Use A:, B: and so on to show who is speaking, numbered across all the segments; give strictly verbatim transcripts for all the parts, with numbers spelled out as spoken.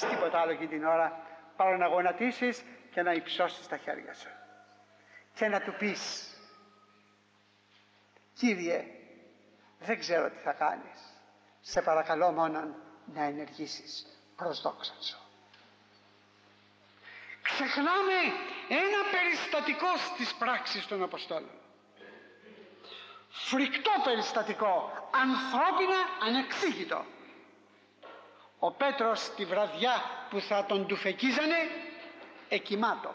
A: κάνεις τίποτα άλλο εκείνη την ώρα παρά να γονατίσεις και να υψώσεις τα χέρια σου και να του πεις: Κύριε, δεν ξέρω τι θα κάνεις, σε παρακαλώ μόνον να ενεργήσεις προς δόξα σου. Ξεχνάμε ένα περιστατικό στις πράξεις των Αποστόλων, φρικτό περιστατικό, ανθρώπινα ανεξήγητο. Ο Πέτρος τη βραδιά που θα τον τουφεκίζανε εκοιμάτω.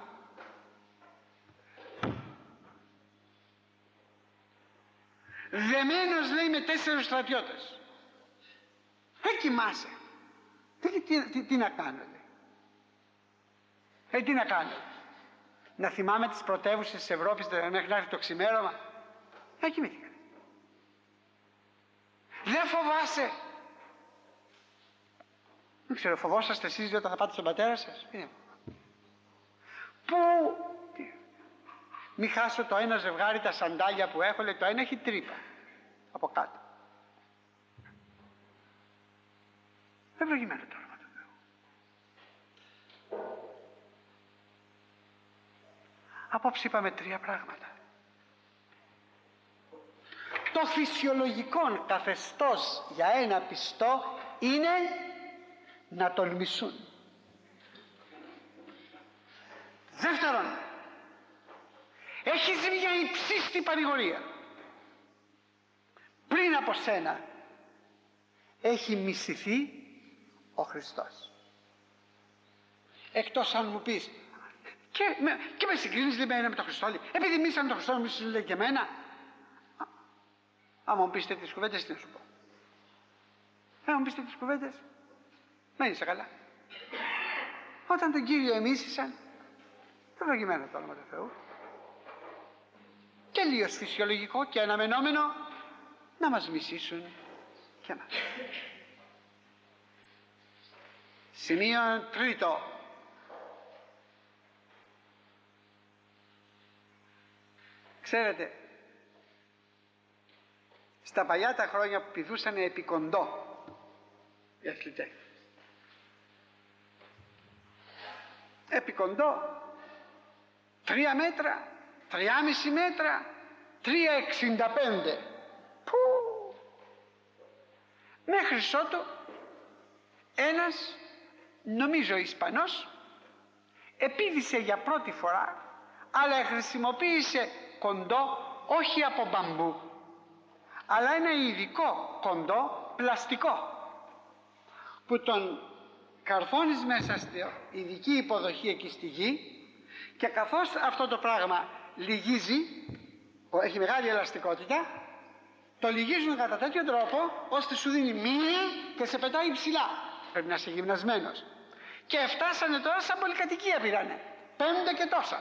A: Δεμένος, λέει, με τέσσερους στρατιώτες. Δεν κοιμάσαι. Τι, τι, τι, τι να κάνω, λέει. Ε, τι να κάνω. Να θυμάμαι τις πρωτεύουσες της Ευρώπης μέχρι να έρθει το ξημέρωμα. Ε, κοιμήθηκα. Δεν φοβάσαι. Δεν ξέρω, φοβόσαστε εσείς όταν θα πάτε στον πατέρα σας? Είναι. Πού? Μη χάσω το ένα ζευγάρι τα σαντάλια που έχω, λέει, το ένα έχει τρύπα από κάτω. Ευλογημένο το όνομα του Θεού. Απόψε είπαμε τρία πράγματα. Το φυσιολογικό καθεστώς για ένα πιστό είναι να τον μισούν. Δεύτερον, έχεις μια υψίστη παρηγορία. Πριν από σένα έχει μισηθεί ο Χριστός. Εκτός αν μου πεις και με, και με συγκρίνεις, λέει, με τον Χριστό, λέει, επειδή μίσανε τον Χριστό, μίσανε, λέει, και εμένα. Άμα μου πεις τέτοιες κουβέντες, τι να σου πω? Άμα μου πεις τέτοιες κουβέντες, δεν είσαι καλά. Όταν τον Κύριο εμίσησαν, το ευλογημένο το όνομα του Θεού, τελείως φυσιολογικό και αναμενόμενο να μας μισήσουν και εμάς. Σημείο τρίτο. Ξέρετε, στα παλιά τα χρόνια που πηδούσαν επί κοντό οι αθλητές, επί κοντό, τρία μέτρα, τριάμιση μέτρα, τρία εξήντα πέντε. Πού! Μέχρι ότου ένας, νομίζω Ισπανός, επίδησε για πρώτη φορά, αλλά χρησιμοποίησε κοντό όχι από μπαμπού, αλλά ένα ειδικό κοντό πλαστικό που τον καρφώνεις μέσα στη ειδική υποδοχή εκεί στη γη, και καθώς αυτό το πράγμα λυγίζει, έχει μεγάλη ελαστικότητα, το λυγίζουν κατά τέτοιο τρόπο ώστε σου δίνει μία και σε πετάει ψηλά. Πρέπει να είσαι γυμνασμένος. Και φτάσανε τώρα σαν πολυκατοικία, πήρανε πέντε και τόσα.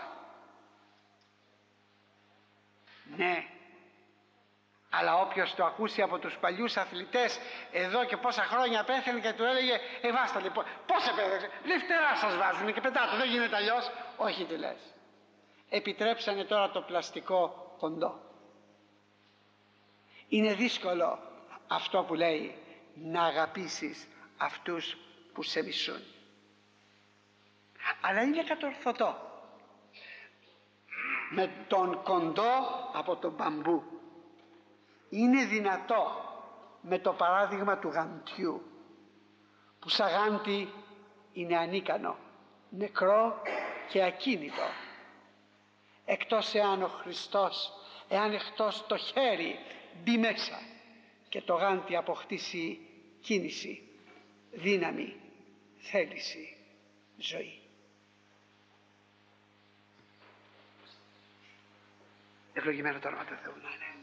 A: Ναι, αλλά όποιος το ακούσει από τους παλιούς αθλητές εδώ και πόσα χρόνια πέθανε και του έλεγε «Ε, βάστα λοιπόν, πώς επέθανε, λευτερά σας βάζουνε και πετάτε, δεν γίνεται αλλιώς». Όχι, τι λες. Επιτρέψανε τώρα το πλαστικό κοντό. Είναι δύσκολο αυτό που λέει, να αγαπήσεις αυτούς που σε μισούν. Αλλά είναι κατορθωτό με τον κοντό από τον μπαμπού. Είναι δυνατό με το παράδειγμα του γαντιού, που σαν γάντι είναι ανίκανο, νεκρό και ακίνητο, εκτός εάν ο Χριστός, εάν εκτός το χέρι μπει μέσα και το γάντι αποκτήσει κίνηση, δύναμη, θέληση, ζωή. Ευλογημένο το όνομα του Θεού να είναι.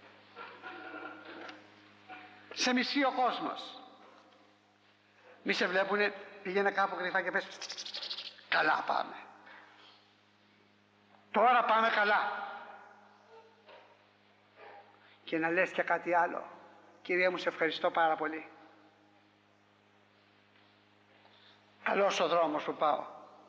A: Σε μισεί ο κόσμος. Μη σε βλέπουνε, πήγαινε κάπου κρυφά και πες καλά πάμε. Τώρα πάμε καλά. Και να λες και κάτι άλλο. Κυρία μου, σε ευχαριστώ πάρα πολύ. Καλός ο δρόμος που πάω.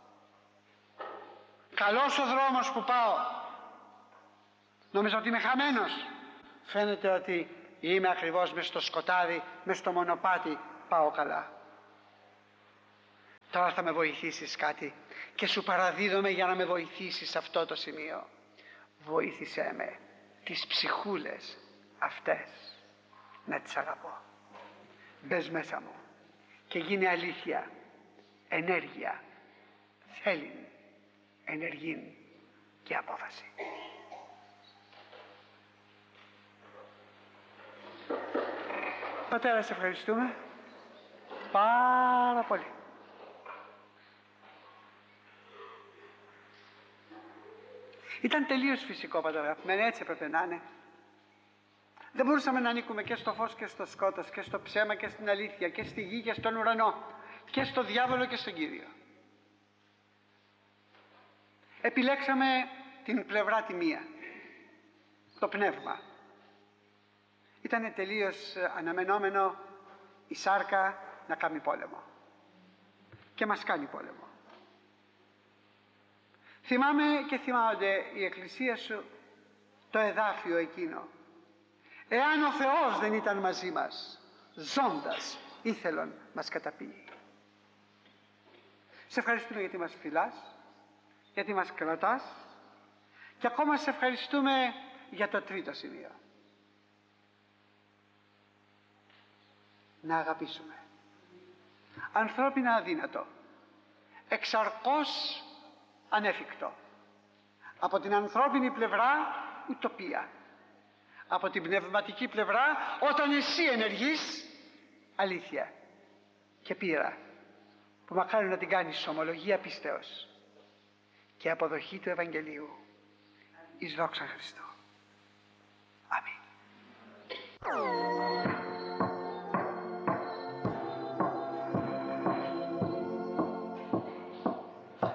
A: Καλός ο δρόμος που πάω. Νόμιζα ότι είμαι χαμένος. Φαίνεται ότι είμαι ακριβώς μες στο σκοτάδι, μες στο μονοπάτι, πάω καλά. Τώρα θα με βοηθήσεις κάτι και σου παραδίδομαι για να με βοηθήσεις σε αυτό το σημείο. Βοήθησέ με τις ψυχούλες αυτές να τις αγαπώ. Μπες μέσα μου και γίνει αλήθεια, ενέργεια, θέλειν, ενεργήν και απόφαση. Πατέρα, σε ευχαριστούμε πάρα πολύ. Ήταν τελείως φυσικό, Πατέρα αγαπημένοι, έτσι έπρεπε να είναι. Δεν μπορούσαμε να ανήκουμε και στο φως και στο σκότος, και στο ψέμα και στην αλήθεια, και στη γη και στον ουρανό, και στο διάβολο και στον Κύριο. Επιλέξαμε την πλευρά τη μία, το πνεύμα. Ήταν τελείως αναμενόμενο η σάρκα να κάνει πόλεμο. Και μας κάνει πόλεμο. Θυμάμαι και θυμάμαι η Εκκλησία σου το εδάφιο εκείνο. Εάν ο Θεός δεν ήταν μαζί μας, ζώντας ήθελον μας καταπίει. Σε ευχαριστούμε γιατί μας φυλάς, γιατί μας κρατάς και ακόμα σε ευχαριστούμε για το τρίτο σημείο. Να αγαπήσουμε. Ανθρώπινα αδύνατο, εξαρκώς ανέφικτο. Από την ανθρώπινη πλευρά ουτοπία. Από την πνευματική πλευρά, όταν εσύ ενεργείς, αλήθεια και πείρα, που μακάρι να την κάνεις ομολογία πίστεως και αποδοχή του Ευαγγελίου εις δόξα Χριστού. Αμήν.